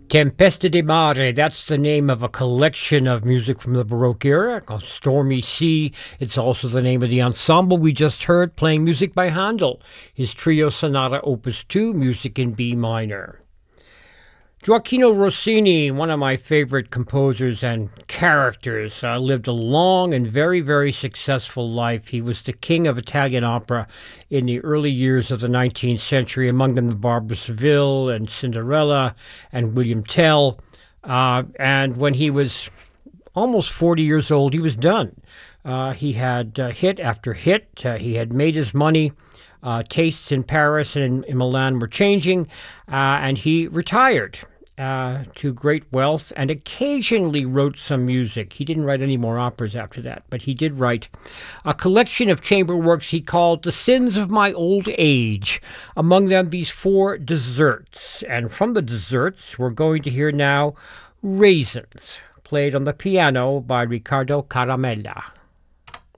Tempesta di Mare, that's the name of a collection of music from the Baroque era called Stormy Sea. It's also the name of the ensemble we just heard playing music by Handel, his Trio Sonata Opus 2, music in B minor. Gioachino Rossini, one of my favorite composers and characters, lived a long and very, very successful life. He was the king of Italian opera in the early years of the 19th century, among them the Barber of Seville and Cinderella and William Tell. And when he was almost 40 years old, he was done. He had hit after hit. He had made his money. Tastes in Paris and in Milan were changing, and he retired to great wealth and occasionally wrote some music. He didn't write any more operas after that, but he did write a collection of chamber works he called The Sins of My Old Age, among them these 4 desserts. And from the desserts, we're going to hear now Raisins, played on the piano by Riccardo Caramella.